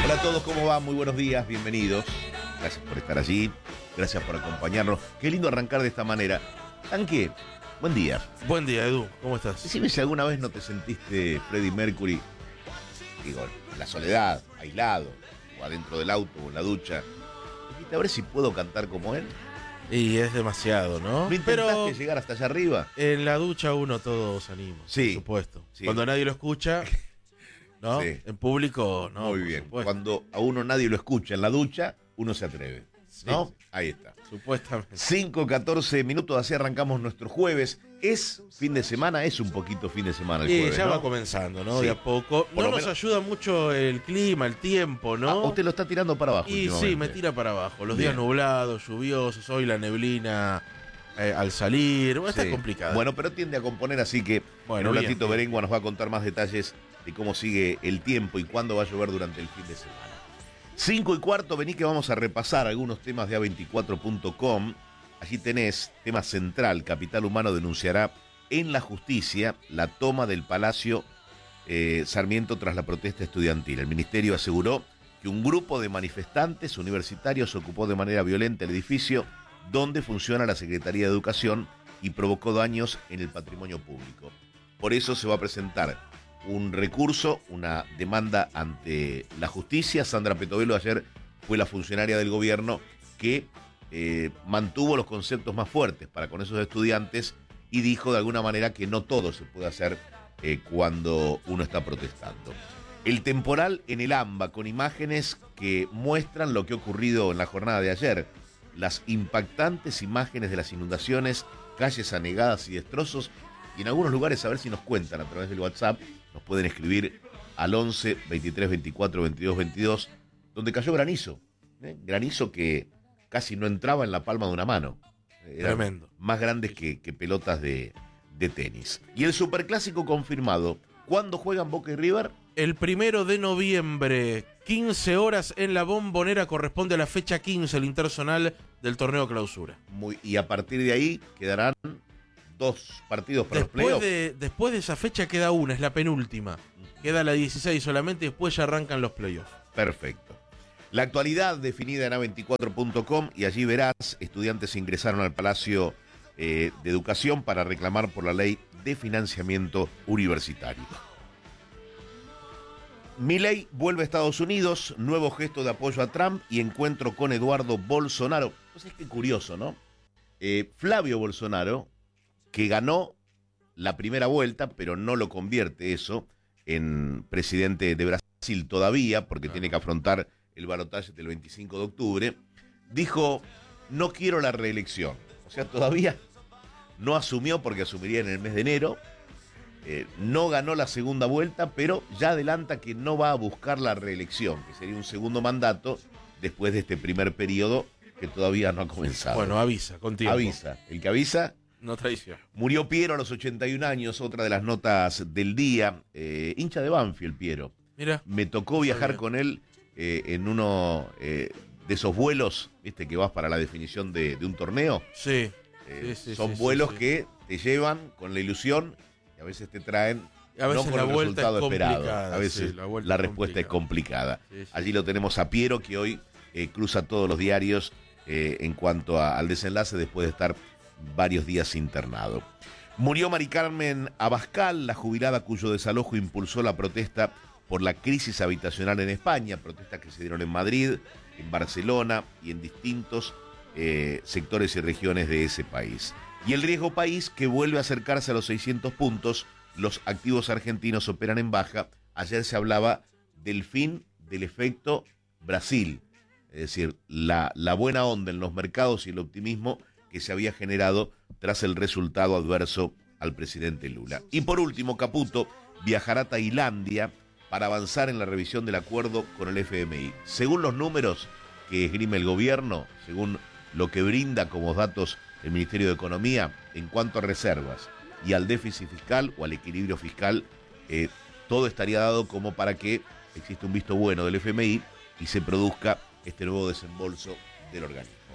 Hola a todos, ¿cómo va? Muy buenos días, bienvenidos. Gracias por estar allí, gracias por acompañarnos. Qué lindo arrancar de esta manera. Tanque, buen día. Buen día, Edu, ¿cómo estás? Decime si alguna vez no te sentiste Freddie Mercury, digo, en la soledad, aislado, o adentro del auto, o en la ducha. Dijiste, a ver si puedo cantar como él. Y es demasiado, ¿no? ¿No intentaste llegar hasta allá arriba? En la ducha uno todos anima, Sí, por supuesto. sí. Cuando nadie lo escucha, ¿no? Sí. En público, no. Muy por bien. supuesto. Cuando a uno nadie lo escucha en la ducha, uno se atreve, ¿no? Sí. Ahí está. Supuestamente. 5:14 minutos, así arrancamos nuestro jueves. Es fin de semana, es un poquito fin de semana el Y jueves, ya ¿no? va comenzando, ¿no? Sí. De a poco. Por No lo nos menos- ayuda mucho el clima, el tiempo, ¿no? Ah, usted lo está tirando para abajo. Y últimamente. sí, me tira para abajo. Los Bien. días nublados, lluviosos, hoy la neblina al salir. Bueno, Sí. está complicado. Bueno, pero tiende a componer, así que Bueno, en un bien, ratito bien. Berengua nos va a contar más detalles de cómo sigue el tiempo y cuándo va a llover durante el fin de semana. 5:15, vení que vamos a repasar algunos temas de A24.com. Allí tenés tema central: Capital Humano denunciará en la justicia la toma del Palacio Sarmiento tras la protesta estudiantil. El ministerio aseguró que un grupo de manifestantes universitarios ocupó de manera violenta el edificio donde funciona la Secretaría de Educación y provocó daños en el patrimonio público. Por eso se va a presentar un recurso, una demanda ante la justicia. Sandra Petovelo ayer fue la funcionaria del gobierno que mantuvo los conceptos más fuertes para con esos estudiantes y dijo de alguna manera que no todo se puede hacer cuando uno está protestando. El temporal en el AMBA, con imágenes que muestran lo que ha ocurrido en la jornada de ayer. Las impactantes imágenes de las inundaciones, calles anegadas y destrozos. Y en algunos lugares, a ver si nos cuentan a través del WhatsApp, nos pueden escribir al 11 23 24 22 22, donde cayó granizo. Granizo que casi no entraba en la palma de una mano. Eran Tremendo. más grandes que pelotas de tenis. Y el superclásico confirmado. ¿Cuándo juegan Boca y River? El 1 de noviembre, 15 horas en la Bombonera, corresponde a la fecha 15, el interzonal del torneo clausura. Y a partir de ahí quedarán 2 partidos para los playoffs. Después de esa fecha queda una, es la penúltima. Queda la 16 solamente y después ya arrancan los playoffs. Perfecto. La actualidad definida en A24.com, y allí verás, estudiantes ingresaron al Palacio de Educación para reclamar por la ley de financiamiento universitario. Milei vuelve a Estados Unidos, nuevo gesto de apoyo a Trump y encuentro con Eduardo Bolsonaro. Pues es que curioso, ¿no? Flavio Bolsonaro, que ganó la primera vuelta, pero no lo convierte eso en presidente de Brasil todavía, porque tiene que afrontar el balotaje del 25 de octubre, dijo, no quiero la reelección. O sea, todavía no asumió, porque asumiría en el mes de enero. No ganó la segunda vuelta, pero ya adelanta que no va a buscar la reelección, que sería un segundo mandato después de este primer periodo que todavía no ha comenzado. Bueno, avisa, con tiempo. Avisa. El que avisa. No traiciona. Murió Piero a los 81 años, otra de las notas del día. Hincha de Banfield, Piero. Mira. Me tocó viajar con él en uno de esos vuelos, viste, que vas para la definición de un torneo. Sí. Son vuelos que te llevan con la ilusión y a veces te traen A veces no con la el vuelta resultado es esperado. complicada, A veces sí, la vuelta la es respuesta es complicada. Sí, sí. Allí lo tenemos a Piero, que hoy cruza todos los diarios en cuanto al desenlace después de estar varios días internado. Murió Mari Carmen Abascal, la jubilada cuyo desalojo impulsó la protesta por la crisis habitacional en España, protestas que se dieron en Madrid, en Barcelona y en distintos sectores y regiones de ese país. Y el riesgo país, que vuelve a acercarse a los 600 puntos, los activos argentinos operan en baja. Ayer se hablaba del fin del efecto Brasil, es decir, la buena onda en los mercados y el optimismo que se había generado tras el resultado adverso al presidente Lula. Y por último, Caputo viajará a Tailandia para avanzar en la revisión del acuerdo con el FMI. Según los números que esgrime el gobierno, según lo que brinda como datos el Ministerio de Economía, en cuanto a reservas y al déficit fiscal o al equilibrio fiscal, todo estaría dado como para que exista un visto bueno del FMI y se produzca este nuevo desembolso del organismo.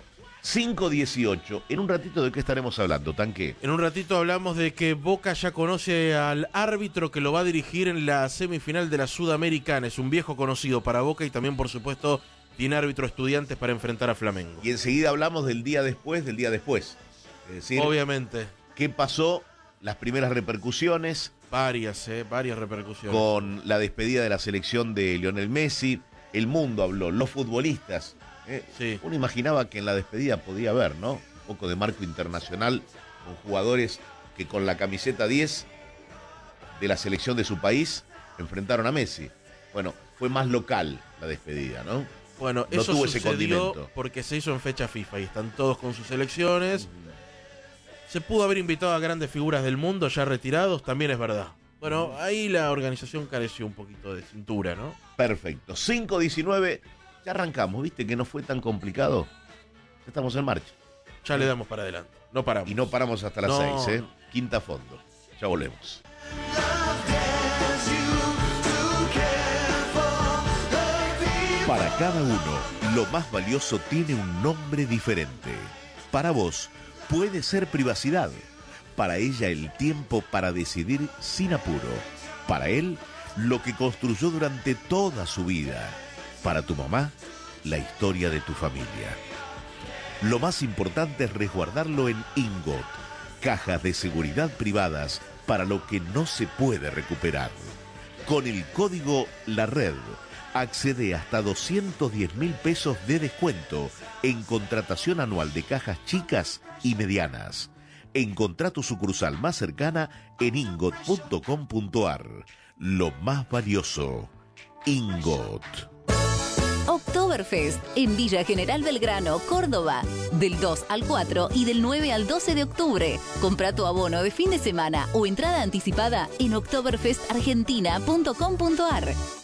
5:18. En un ratito, ¿de qué estaremos hablando, Tanque? En un ratito hablamos de que Boca ya conoce al árbitro que lo va a dirigir en la semifinal de la Sudamericana. Es un viejo conocido para Boca y también, por supuesto, tiene árbitro Estudiantes para enfrentar a Flamengo. Y enseguida hablamos del día después del día después. Es decir, obviamente. ¿Qué pasó? Las primeras repercusiones. Varias repercusiones. Con la despedida de la selección de Lionel Messi. El mundo habló, los futbolistas. Sí. Uno imaginaba que en la despedida podía haber, ¿no? Un poco de marco internacional con jugadores que con la camiseta 10 de la selección de su país enfrentaron a Messi. Bueno, fue más local la despedida, ¿no? Bueno, no eso tuvo ese sucedió condimento. porque se hizo en fecha FIFA y están todos con sus selecciones. Se pudo haber invitado a grandes figuras del mundo ya retirados, también es verdad. Bueno, ahí la organización careció un poquito de cintura, ¿no? Perfecto. 5:19. Ya arrancamos, ¿viste? Que no fue tan complicado. Ya estamos en marcha. Ya le damos para adelante. No paramos. Y no paramos hasta las 6, ¿eh? Quinta fondo. Ya volvemos. Para cada uno, lo más valioso tiene un nombre diferente. Para vos, puede ser privacidad. Para ella, el tiempo para decidir sin apuro. Para él, lo que construyó durante toda su vida. Para tu mamá, la historia de tu familia. Lo más importante es resguardarlo en Ingot, cajas de seguridad privadas para lo que no se puede recuperar. Con el código La Red, accede hasta 210.000 pesos de descuento en contratación anual de cajas chicas y medianas. Encontrá tu sucursal más cercana en ingot.com.ar. Lo más valioso, Ingot. Oktoberfest en Villa General Belgrano, Córdoba. Del 2 al 4 y del 9 al 12 de octubre. Compra tu abono de fin de semana o entrada anticipada en oktoberfestargentina.com.ar.